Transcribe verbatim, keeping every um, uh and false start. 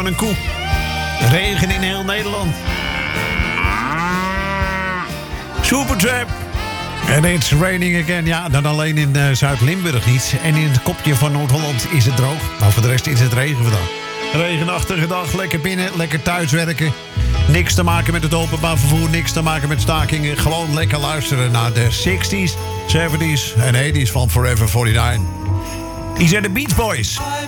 een koe. Regen in heel Nederland. Supertramp. En it's raining again. Ja, dan alleen in uh, Zuid-Limburg niet. En in het kopje van Noord-Holland is het droog. Maar voor de rest is het regen vandaag. Regenachtige dag, lekker binnen, lekker thuiswerken. Niks te maken met het openbaar vervoer, niks te maken met stakingen. Gewoon lekker luisteren naar de zestig's, zeventig's en tachtig's van Forever forty-nine. Hier zijn de Beach Boys.